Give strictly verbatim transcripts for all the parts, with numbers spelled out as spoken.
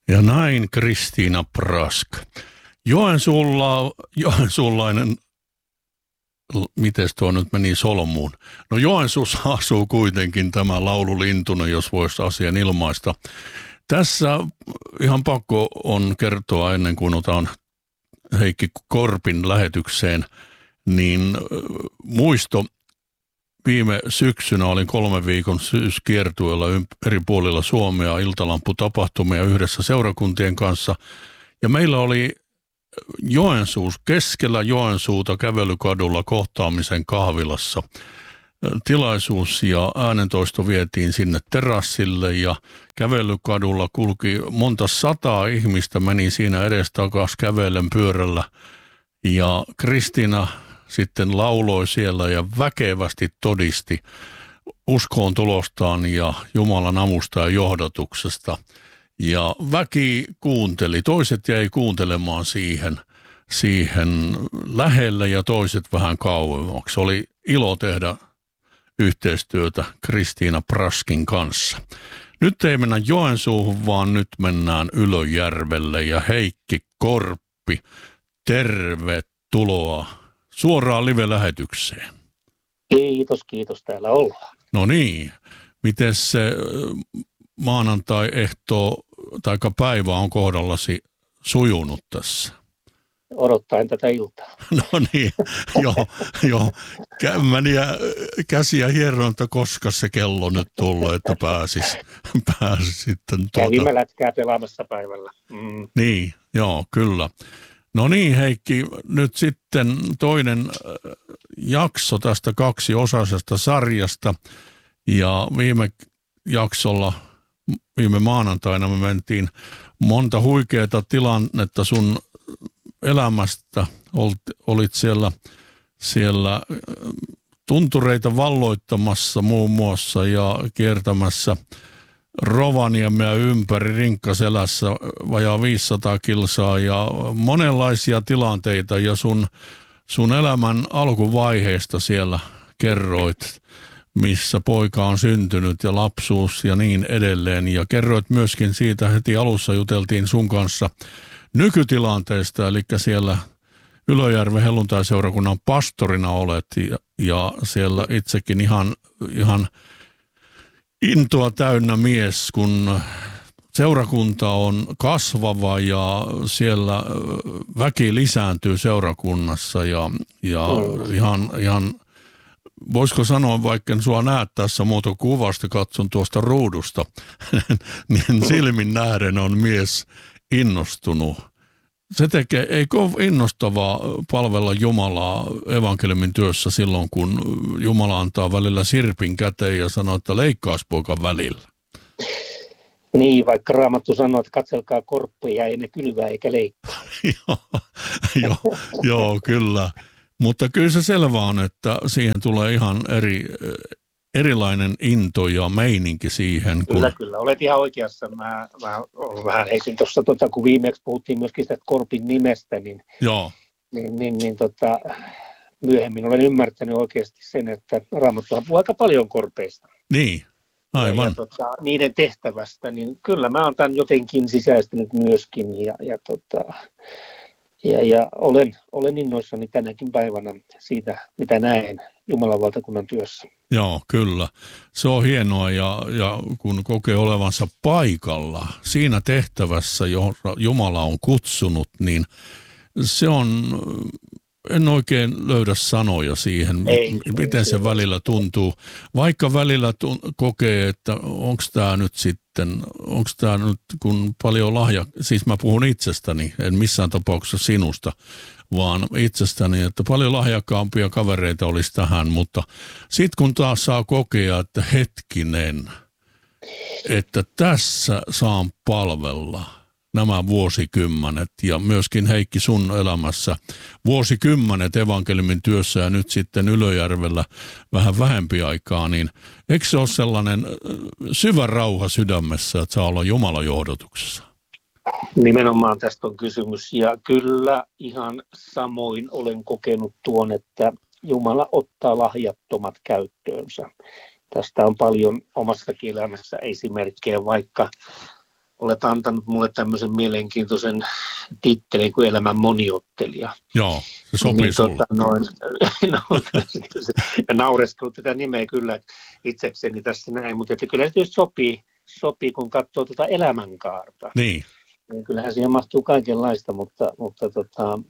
Ja näin Kristiina Prask. Joensuulla, joensuulainen, miten tuo nyt meni solmuun? No Joensuussa asuu kuitenkin tämä Laulu Lintunen, jos voisi asian ilmaista. Tässä ihan pakko on kertoa ennen kuin otan Heikki Korpin lähetykseen, niin muisto viime syksynä olin kolmen viikon syyskiertueella eri puolilla Suomea iltalamputapahtumia yhdessä seurakuntien kanssa. Ja meillä oli Joensuus, keskellä Joensuuta kävelykadulla kohtaamisen kahvilassa tilaisuus ja äänentoisto vietiin sinne terassille ja kävelykadulla kulki monta sataa ihmistä, meni siinä edestakas kävellen pyörällä ja Kristiina sitten lauloi siellä ja väkevästi todisti uskoon tulostaan ja Jumalan avusta ja johdatuksesta. Ja väki kuunteli, toiset jäi kuuntelemaan siihen, siihen lähelle ja toiset vähän kauemmaksi. Oli ilo tehdä yhteistyötä Kristiina Praskin kanssa. Nyt ei mennä Joensuuhun, vaan nyt mennään Ylöjärvelle ja Heikki Korppi, tervetuloa suoraan live-lähetykseen. Kiitos, kiitos. Täällä ollaan. No niin, miten se maanantai-ehto tai päivä on kohdallasi sujunut tässä? Odottaen tätä iltaa. No niin, joo, joo. Kämmäniä, käsiä hieron, että koska se kello nyt tullut, että pääsis, pääsis sitten tuota. Kävimme lätkää pelaamassa päivällä. Mm. Niin, joo, kyllä. No niin, Heikki, nyt sitten toinen jakso tästä kaksiosaisesta sarjasta. Ja viime jaksolla, viime maanantaina me mentiin monta huikeaa tilannetta sun elämästä. Olit siellä, siellä tuntureita valloittamassa muun muassa ja kiertämässä Rovaniemeä ympäri Rinkkaselässä vajaa viisisataa kilsaa ja monenlaisia tilanteita ja sun, sun elämän alkuvaiheesta siellä kerroit, missä poika on syntynyt ja lapsuus ja niin edelleen. Ja kerroit myöskin siitä, heti alussa juteltiin sun kanssa nykytilanteesta, eli siellä Ylöjärven helluntaiseurakunnan pastorina olet ja, ja siellä itsekin ihan, ihan intoa täynnä mies, kun seurakunta on kasvava ja siellä väki lisääntyy seurakunnassa ja, ja ihan, ihan voisiko sanoa, vaikka en sua näe tässä muuta kuvasta, katson tuosta ruudusta, niin silmin nähden on mies innostunut. Se tekee, ei kovin innostavaa palvella Jumalaa evankeliumin työssä silloin, kun Jumala antaa välillä sirpin käteen ja sanoo, että leikkaas poika välillä. Niin, vaikka Raamattu sanoo, että katselkaa korppia, ei ne kylvää eikä leikkaa. joo, jo, joo, kyllä. Mutta kyllä se selvä on, että siihen tulee ihan eri, erilainen into ja meininki siihen. Kun... Kyllä, kyllä. Olet ihan oikeassa. Mä, mä vähän heitin tuossa, tota, kun viimeksi puhuttiin myöskin sitä Korpin nimestä, niin, Joo. niin, niin, niin tota, myöhemmin olen ymmärtänyt oikeasti sen, että Raamattuhan puhuu aika paljon korpeista. Niin, aivan. Ja, ja tota, niiden tehtävästä, niin kyllä mä oon tämän jotenkin sisäistynyt myöskin ja, ja tota... Ja, ja olen, olen innoissani tänäkin päivänä siitä, mitä näen Jumalan valtakunnan työssä. Joo, kyllä. Se on hienoa ja, ja kun kokee olevansa paikalla siinä tehtävässä, johon Jumala on kutsunut, niin se on, en oikein löydä sanoja siihen, ei, miten ei, se välillä tuntuu. Vaikka välillä tun, kokee, että onko tämä nyt sitten, onko tämä nyt kun paljon lahja, siis mä puhun itsestäni, en missään tapauksessa sinusta, vaan itsestäni, että paljon lahjakkaampia kavereita olisi tähän, mutta sitten kun taas saa kokea, että hetkinen, että tässä saan palvella nämä vuosikymmenet ja myöskin Heikki sun elämässä vuosikymmenet evankeliumin työssä ja nyt sitten Ylöjärvellä vähän vähempi aikaa, niin eikö se ole sellainen syvä rauha sydämessä, että saa olla Jumalan johdotuksessa? Nimenomaan tästä on kysymys ja kyllä ihan samoin olen kokenut tuon, että Jumala ottaa lahjattomat käyttöönsä. Tästä on paljon omassakin elämässä esimerkkejä, vaikka olet antanut mulle tämmöisen mielenkiintoisen tittelin kuin elämän moniottelija. Joo, se sopii niin, sulle. Tota, noin, no, ja naureskellut tätä nimeä kyllä itsekseni tässä näin, mutta että kyllä se tietysti sopii, sopii, kun katsoo tuota elämänkaarta. Niin. Niin kyllähän siihen mahtuu kaikenlaista, mutta, mutta tota,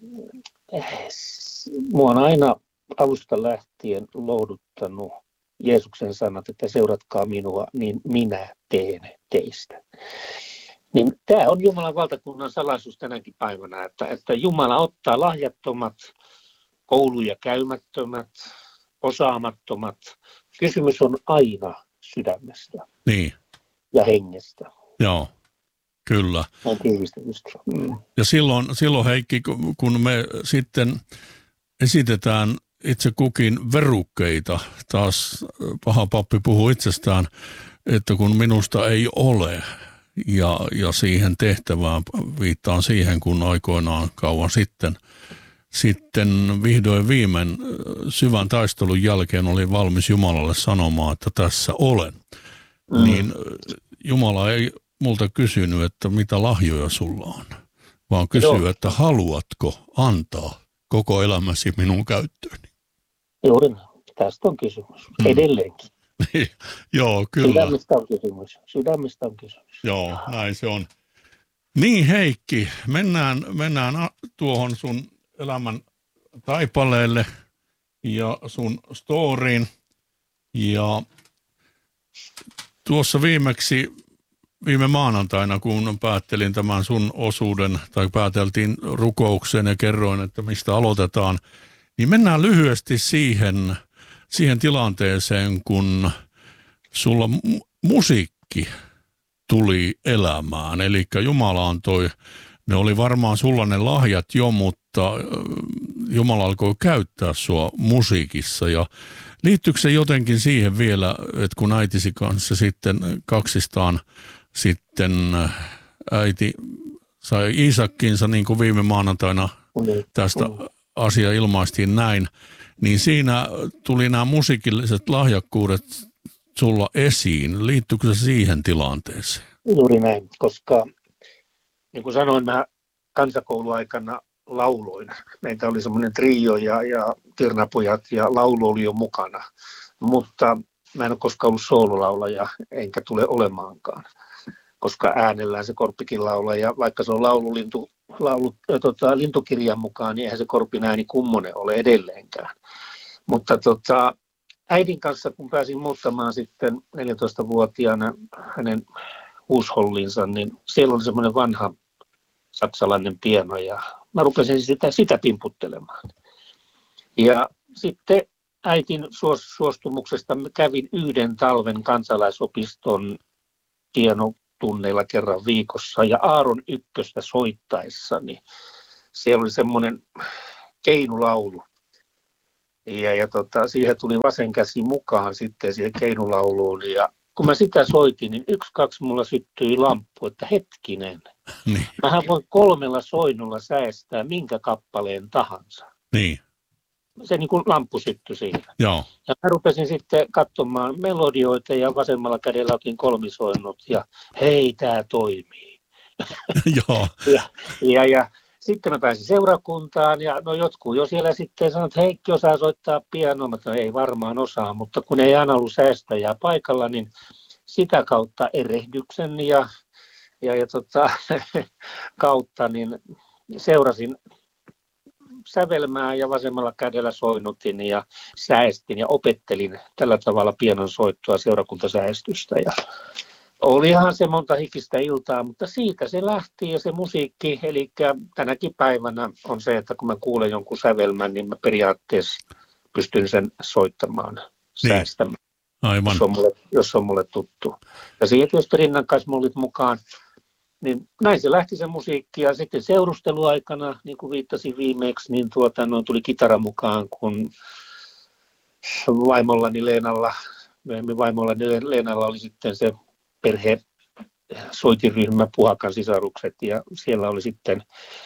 mua on aina alusta lähtien lohduttanut Jeesuksen sanat, että seuratkaa minua, niin minä teen teistä. Niin tämä on Jumalan valtakunnan salaisuus tänäkin päivänä, että, että Jumala ottaa lahjattomat, kouluja käymättömät, osaamattomat. Kysymys on aina sydämestä Niin. ja hengestä. Joo, kyllä. On tiivistämistä. Mm. Ja silloin, silloin Heikki, kun me sitten esitetään itse kukin verukkeita, taas paha pappi puhuu itsestään, että kun minusta ei ole, ja, ja siihen tehtävään viittaan siihen, kun aikoinaan kauan sitten, sitten vihdoin viimein syvän taistelun jälkeen oli valmis Jumalalle sanomaan, että tässä olen. Mm. Niin Jumala ei multa kysynyt, että mitä lahjoja sulla on, vaan kysyy, Joo. että haluatko antaa koko elämäsi minun käyttööni. Juuri tästä on kysymys. Mm. Edelleenkin. Joo, kyllä. Sydämestä on kysymys. Sydämestä on kysymys. Joo, näin se on. Niin Heikki, mennään, mennään tuohon sun elämän taipaleelle ja sun storyin. Ja tuossa viimeksi, viime maanantaina, kun päättelin tämän sun osuuden, tai pääteltiin rukoukseen ja kerroin, että mistä aloitetaan, niin mennään lyhyesti siihen, siihen tilanteeseen, kun sulla mu- musiikki tuli elämään. Eli Jumala antoi, ne oli varmaan sulla ne lahjat jo, mutta Jumala alkoi käyttää sua musiikissa. Ja liittyykö se jotenkin siihen vielä, että kun äitisi kanssa sitten kaksistaan sitten äiti sai Iisakkinsa, niin kuin viime maanantaina tästä asia ilmaistiin näin, niin siinä tuli nämä musiikilliset lahjakkuudet sulla esiin. Liittyykö se siihen tilanteeseen? Juuri näin, koska niin kuin sanoin, mä kansakouluaikana lauloin. Meitä oli semmoinen trio ja, ja Tirnapojat ja laulu oli jo mukana, mutta mä en ole koskaan ollut soololaulaja, enkä tule olemaankaan, koska äänellään se korppikin laulaa ja vaikka se on laululintu, laulu, äh, tota, lintukirjan mukaan, niin eihän se korpin ääni kummonen ole edelleenkään. Mutta tota, äidin kanssa, kun pääsin muuttamaan sitten neljätoistavuotiaana hänen huushollinsa, niin siellä oli semmoinen vanha saksalainen piano ja mä rupesin sitä, sitä pimputtelemaan. Ja sitten äitin suostumuksesta kävin yhden talven kansalaisopiston pianotunneilla kerran viikossa ja Aaron ykköstä soittaessani siellä oli semmoinen keinulaulu. Ja, ja tota, siihen tuli vasen käsi mukaan sitten siihen keinulauluun ja kun mä sitä soitin, niin yksi, kaksi mulla syttyi lamppu, että hetkinen. Niin. Mähän voin kolmella soinnulla säestää minkä kappaleen tahansa. Niin. Se niin kuin lamppu syttyi siinä. Joo. Ja mä rupesin sitten katsomaan melodioita ja vasemmalla kädellä otin kolmisoinnut ja hei, tää toimii. Joo. ja, ja, ja sitten mä pääsin seurakuntaan ja no jotkut jo siellä sitten sanoivat, että Heikki osaa soittaa pianoa. Mä sanoin, ei varmaan osaa, mutta kun ei aina ollut säästäjää paikalla, niin sitä kautta erehdyksen ja, ja, ja tota, kautta niin seurasin sävelmää ja vasemmalla kädellä soinnutin ja säestin ja opettelin tällä tavalla pianon soittoa seurakuntasäästystä. Ja olihan se monta hikistä iltaa, mutta siitä se lähti ja se musiikki, eli tänäkin päivänä on se, että kun mä kuulen jonkun sävelmän, niin mä periaatteessa pystyn sen soittamaan, niin säästämään, Aivan. Jos, on mulle, jos on mulle tuttu. Ja siihen tietysti rinnakkaismollit mukaan, niin näin se lähti se musiikki ja sitten seurusteluaikana, niin kuin viittasin viimeksi, niin tuota, no, tuli kitara mukaan, kun vaimollani Leenalla, myöhemmin vaimollani Leenalla oli sitten se perhe soitiryhmä Puhakan sisarukset ja siellä oli sitten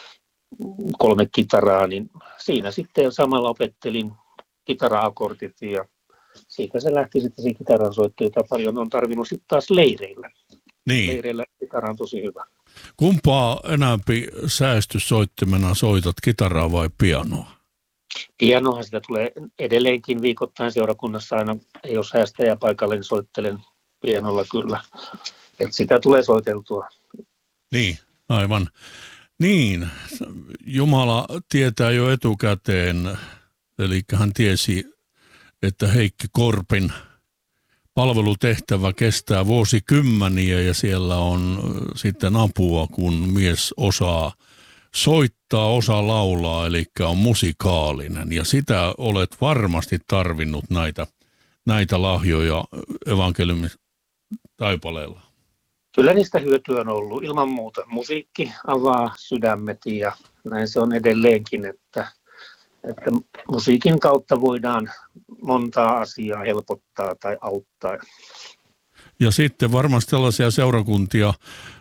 kolme kitaraa, niin siinä sitten samalla opettelin kitara-akordit ja siitä se lähti sitten se kitaran soitto, jota paljon on tarvinnut sitten taas leireillä. Niin. Leireillä kitara on tosi hyvä. Kumpaa enämpi säästyssoittimena soitat, kitaraa vai pianoa? Pianohan sitä tulee edelleenkin viikoittain seurakunnassa aina, ei ole säästäjä paikalle, niin soittelen pianolla kyllä. Et sitä tulee soiteltua. Niin, aivan. Niin, Jumala tietää jo etukäteen, eli hän tiesi, että Heikki Korpin palvelutehtävä kestää vuosikymmeniä ja siellä on sitten apua, kun mies osaa soittaa, osaa laulaa, eli on musikaalinen. Ja sitä olet varmasti tarvinnut näitä, näitä lahjoja evankeliumitaipaleella. Kyllä niistä hyötyä on ollut. Ilman muuta musiikki avaa sydämet ja näin se on edelleenkin, että, että musiikin kautta voidaan montaa asiaa helpottaa tai auttaa. Ja sitten varmasti tällaisia seurakuntia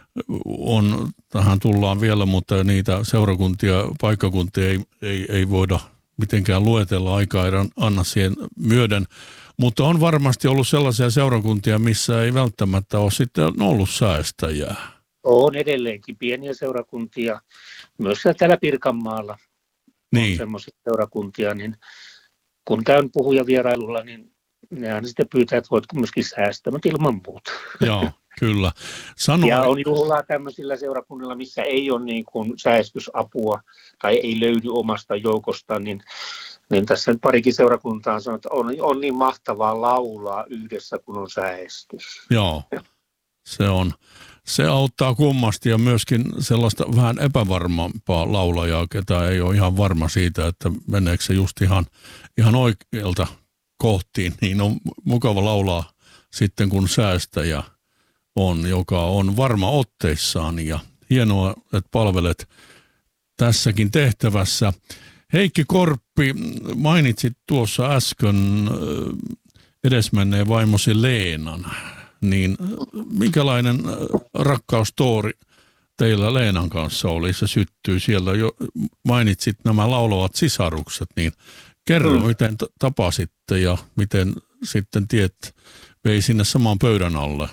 on, tähän tullaan vielä, mutta niitä seurakuntia, paikkakuntia ei, ei, ei voida mitenkään luetella, aikaa ei anna siihen myöden. Mutta on varmasti ollut sellaisia seurakuntia, missä ei välttämättä ole sitten ollut säästäjää. On edelleenkin pieniä seurakuntia, myös täällä Pirkanmaalla niin. On semmoisia seurakuntia, niin kun käyn puhujavierailulla, niin nehän sitten pyytää, että voitko myöskin säästää, mutta ilman muuta. Joo, kyllä. Sano... Ja on juhlaa tämmöisillä seurakunnilla, missä ei ole niin kuin säästysapua tai ei löydy omasta joukosta, niin Niin tässä nyt parikin seurakuntaa sanoo, että on, on niin mahtavaa laulaa yhdessä, kun on säästys. Joo, se on. Se auttaa kummasti ja myöskin sellaista vähän epävarmampaa laulajaa, ketä ei ole ihan varma siitä, että meneekö se just ihan, ihan oikealta kohtiin. Niin on mukava laulaa sitten, kun säästäjä on, joka on varma otteissaan. Ja hienoa, että palvelet tässäkin tehtävässä. Heikki Korppi, mainitsit tuossa äsken edesmenneen vaimosi Leenan, niin minkälainen rakkaustoori teillä Leenan kanssa oli? Se syttyi siellä jo, mainitsit nämä laulavat sisarukset, niin kerro, mm. miten tapasitte ja miten sitten tiet vei sinne saman pöydän alle?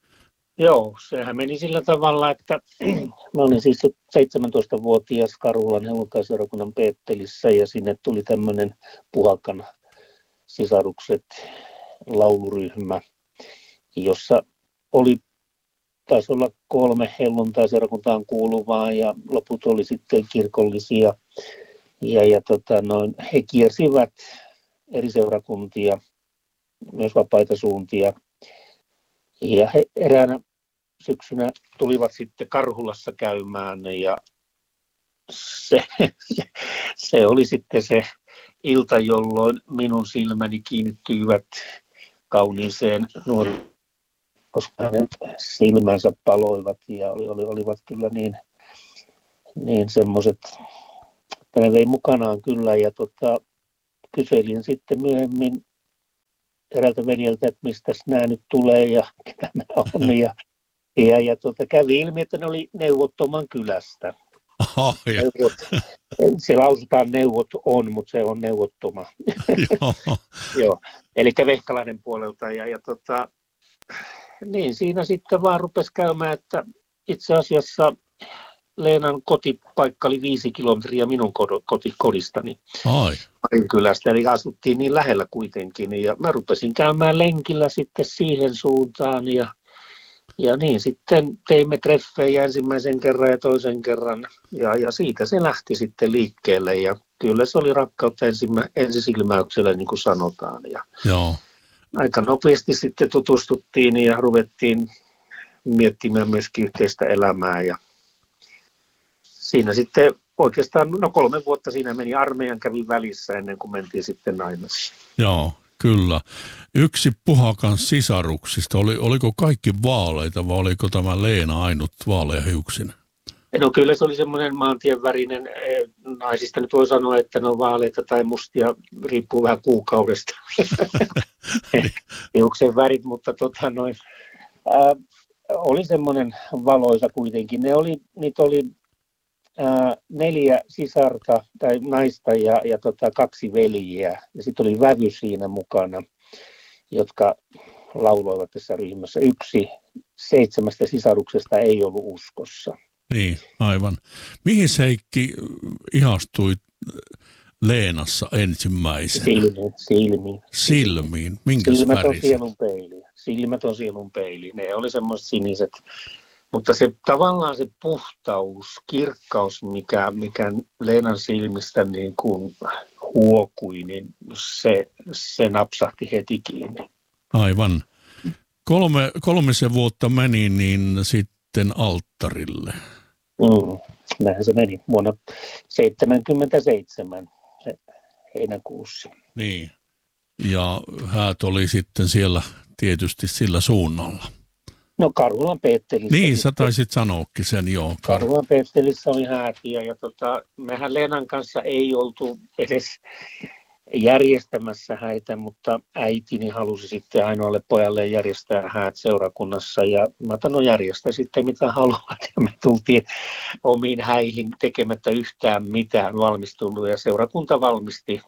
Joo, sehän meni sillä tavalla, että mä olin siis seitsemäntoistavuotias Karulan helluntai-seurakunnan Peettelissä ja sinne tuli tämmöinen Puhakan sisarukset lauluryhmä, jossa oli, taisi olla kolme helluntai-seurakuntaan kuuluvaa ja loput oli sitten kirkollisia. Ja, ja tota, noin, he kiersivät eri seurakuntia, myös vapaita suuntia. Ja he eräänä syksynä tulivat sitten Karhulassa käymään ja se, se oli sitten se ilta, jolloin minun silmäni kiinnittyivät kauniiseen nuoreen, koska hänen silmänsä paloivat ja oli, oli, olivat kyllä niin, niin semmoiset, että ne vei mukanaan kyllä ja tota, kyselin sitten myöhemmin eräältä veljeltä, että mistä nämä nyt tulee ja ketä nämä on. Ja, ja, ja tuota, kävi ilmi, että ne oli Neuvottoman kylästä. Oh, Neuvot, se lausutaan neuvot on, mutta se on Neuvottoma. Joo. Joo, eli Vehkalainen puolelta. Ja, ja tota, niin siinä sitten vaan rupesi käymään, että itse asiassa Leenan kotipaikka oli viisi kilometriä minun kotikodistani. Ai. Kylästä, eli asuttiin niin lähellä kuitenkin. Ja mä rupesin käymään lenkillä sitten siihen suuntaan. Ja, ja niin sitten teimme treffejä ensimmäisen kerran ja toisen kerran. Ja, ja siitä se lähti sitten liikkeelle. Ja kyllä se oli rakkautta ensimmä, ensisilmäyksellä, niin kuin sanotaan. Ja Joo. aika nopeasti sitten tutustuttiin ja ruvettiin miettimään myöskin yhteistä elämää. Ja siinä sitten oikeastaan no kolme vuotta siinä meni, armeijan kävi välissä ennen kuin mentiin sitten naimisiin. Joo, kyllä. Yksi Puhakan sisaruksista, oli, oliko kaikki vaaleita vai oliko tämä Leena ainut vaaleahiuksinen? No kyllä se oli semmoinen maantien värinen, naisista nyt voi sanoa, että ne on vaaleita tai mustia, riippuu vähän kuukaudesta. Hiuksen värit, mutta tota noin, ää, oli semmoinen valoisa kuitenkin. Ne oli, niitä oli Ää, neljä sisarta tai naista ja, ja tota, kaksi veljiä. Ja sitten oli vävy siinä mukana, jotka lauloivat tässä ryhmässä. Yksi seitsemästä sisaruksesta ei ollut uskossa. Niin, aivan. Mihin Heikki ihastui Leenassa ensimmäisenä? Silmiin. Silmiin. Silmiin. Minkäs Silmät on värisiä? sielun peili. Silmät on sielun peili. Ne oli semmoiset siniset. Mutta se tavallaan se puhtaus, kirkkaus, mikä, mikä Leenan silmistä niin kuin huokui, niin se, se napsahti heti kiinni. Aivan. Kolme, kolmisen vuotta meni niin sitten alttarille. Mm, näinhän se meni vuonna seitsemänkymmentäseitsemän heinäkuussa. Niin. Ja häät oli sitten siellä tietysti sillä suunnalla. No Karulan Peettelissä. Niin, sä taisit sanoakin sen, joo. Karulan Peettelissä oli häätiä ja tota, mehän Leenan kanssa ei oltu edes järjestämässä häitä, mutta äitini halusi sitten ainoalle pojalle järjestää häät seurakunnassa ja mä otan, no järjestä sitten mitä haluat ja me tultiin omiin häihin tekemättä yhtään mitään valmistunut ja seurakunta valmisti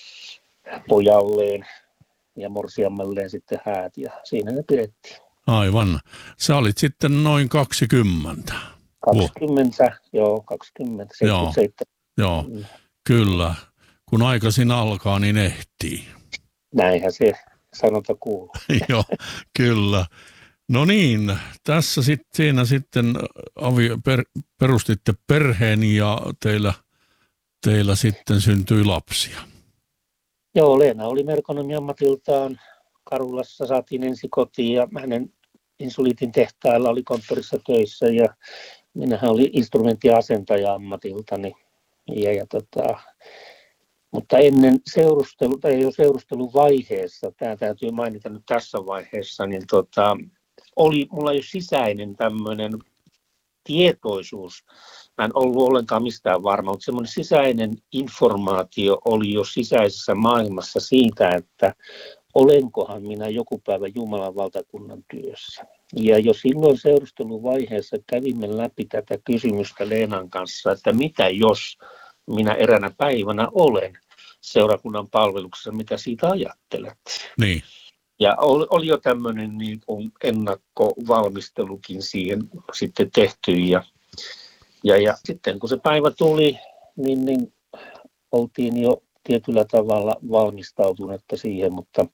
pojalleen ja morsiammalleen sitten häät ja siinä ne pidettiin. Aivan. Sä olit sitten noin kaksikymmentä. kaksikymmentä, joo, kaksikymmentä, seitsemänkymmentäseitsemän. Joo, mm. Kyllä. Kun aikaisin alkaa, niin ehtii. Näinhän se sanonta kuuluu. Joo, kyllä. No niin, tässä sit, siinä sitten avi, per, perustitte perheen ja teillä, teillä sitten syntyi lapsia. Joo, Leena oli merkonomi ammatiltaan. Karulassa saatiin ensi kotiin ja hänen insuliitin tehtailla oli konttorissa töissä ja minähän olin instrumenttiasentaja ammatiltani. Ja, ja tota, mutta ennen seurustelu, tai jo seurusteluvaiheessa, tämä täytyy mainita nyt tässä vaiheessa, niin tota, oli mulla jo sisäinen tämmöinen tietoisuus. Mä en ollut ollenkaan mistään varma, mutta semmoinen sisäinen informaatio oli jo sisäisessä maailmassa siitä, että olenkohan minä joku päivä Jumalan valtakunnan työssä. Ja jo silloin seurusteluvaiheessa kävimme läpi tätä kysymystä Leenan kanssa, että mitä jos minä eräänä päivänä olen seurakunnan palveluksessa, mitä siitä ajattelet. Niin. Ja oli, oli jo tämmöinen niin kuin ennakkovalmistelukin siihen sitten tehty. Ja, ja, ja sitten kun se päivä tuli, niin, niin oltiin jo tietyllä tavalla valmistautunutta siihen, mutta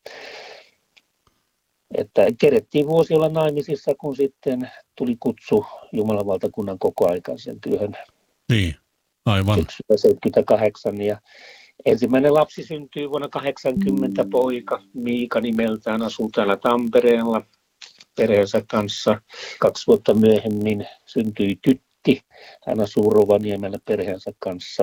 että kerettiin vuosi olla naimisissa, kun sitten tuli kutsu Jumalan valtakunnan kokoaikaisen työhön. Niin, aivan. Syksyllä seitsemänkymmentäkahdeksan ja ensimmäinen lapsi syntyi vuonna kahdeksankymmentä, poika Miika nimeltään, asuu täällä Tampereella perheensä kanssa. Kaksi vuotta myöhemmin syntyi tytti, hän asuu Rovaniemellä perheensä kanssa.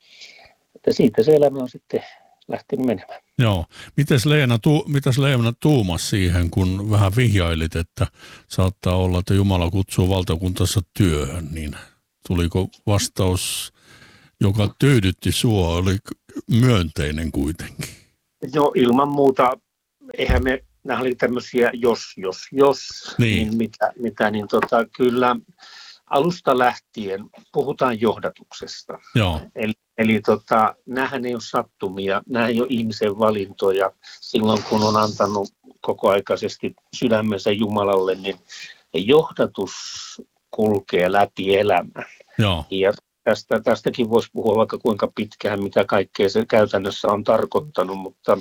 Että siitä se elämä on sitten lähtenyt menemään. Joo. Mites Leena, tu, mitäs Leena tuumas siihen, kun vähän vihjailit, että saattaa olla, että Jumala kutsuu valtakuntansa työhön, niin tuliko vastaus, joka tyydytti sua, oli myönteinen kuitenkin? No ilman muuta, eihän me, nämä oli tämmöisiä jos, jos, jos, niin, niin mitä, mitä, niin tota, kyllä alusta lähtien puhutaan johdatuksesta. Joo. Eli, eli tota, näähän ei ole sattumia, nämä ei ole ihmisen valintoja. Silloin kun on antanut kokoaikaisesti sydämensä Jumalalle, niin johdatus kulkee läpi elämän. Joo. Ja tästä, tästäkin voisi puhua vaikka kuinka pitkään, mitä kaikkea se käytännössä on tarkoittanut, mutta,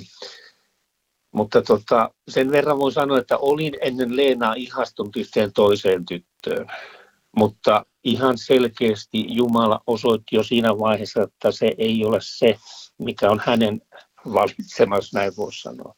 mutta tota, sen verran voin sanoa, että olin ennen Leenaa ihastunut yhteen toiseen tyttöön. Mutta ihan selkeästi Jumala osoitti jo siinä vaiheessa, että se ei ole se, mikä on hänen valitsemassa, näin voisi sanoa.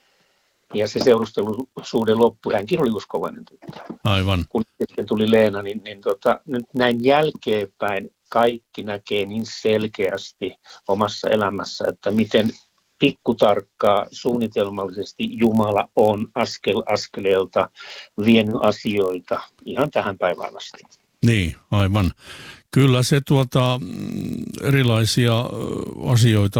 Ja se seurustelusuhde loppui. Hänkin oli uskovainen tyttö. Aivan. Kun sitten tuli Leena, niin, niin tota, nyt näin jälkeenpäin kaikki näkee niin selkeästi omassa elämässä, että miten pikkutarkkaa suunnitelmallisesti Jumala on askel askeleelta vienyt asioita ihan tähän päivään asti. Niin, aivan. Kyllä se tuota, erilaisia asioita,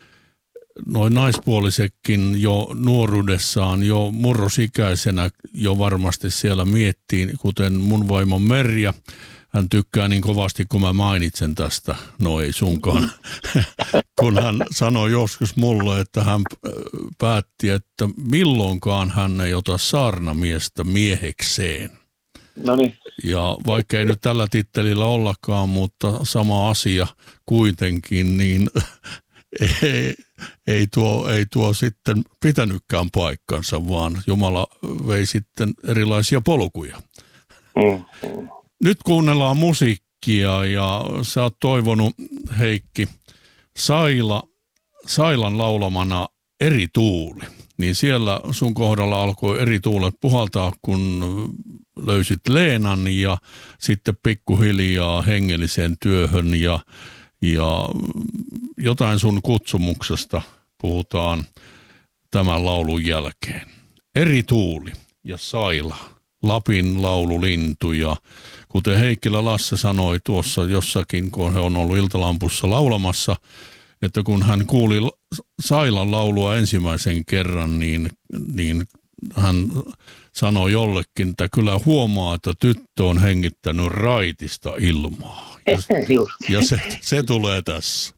noin naispuolisekin jo nuoruudessaan, jo murrosikäisenä jo varmasti siellä miettii, kuten mun vaimo Merja. Hän tykkää niin kovasti, kun mä mainitsen tästä, no ei sunkaan, kun hän sanoi joskus mulle, että hän päätti, että milloinkaan hän ei ota saarnamiestä miehekseen. No niin. Ja vaikka ei nyt tällä tittelillä ollakaan, mutta sama asia kuitenkin, niin ei, ei, tuo, ei tuo sitten pitänytkään paikkansa, vaan Jumala vei sitten erilaisia polkuja. Mm, mm. Nyt kuunnellaan musiikkia ja sä oot toivonut, Heikki, Saila, Sailan laulamana Eri tuuli. Niin siellä sun kohdalla alkoi eri tuulet puhaltaa, kun löysit Leenan ja sitten pikkuhiljaa hengelliseen työhön ja, ja jotain sun kutsumuksesta puhutaan tämän laulun jälkeen. Eri tuuli ja Saila, Lapin laululintu ja kuten Heikkilä Lasse sanoi tuossa jossakin, kun he on ollut Iltalampussa laulamassa, että kun hän kuuli Sailan laulua ensimmäisen kerran, niin, niin hän sanoi jollekin, että kyllä huomaa, että tyttö on hengittänyt raitista ilmaa. Ja, ja se, se tulee tässä.